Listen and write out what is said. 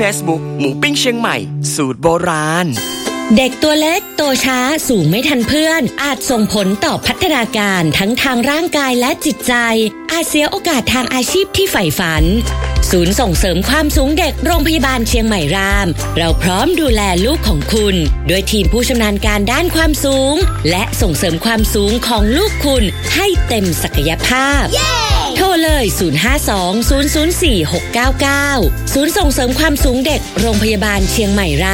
Facebook หมูปิ้งเชียงใหม่สูตรโบราณเด็กตัวเล็กโตช้าสูงไม่ทันเพื่อนอาจส่งผลต่อพัฒนาการทั้งทางร่างกายและจิตใจอาจเสียโอกาสทางอาชีพที่ใฝ่ฝันศูนย์ส่งเสริมความสูงเด็กโรงพยาบาลเชียงใหม่รามเราพร้อมดูแลลูกของคุณโดยทีมผู้ชำนาญการด้านความสูงและส่งเสริมความสูงของลูกคุณให้เต็มศักยภาพ โทรเลย052 004 699ศูนย์ส่งเสริมความสูงเด็กโรงพยาบาลเชียงใหม่ราม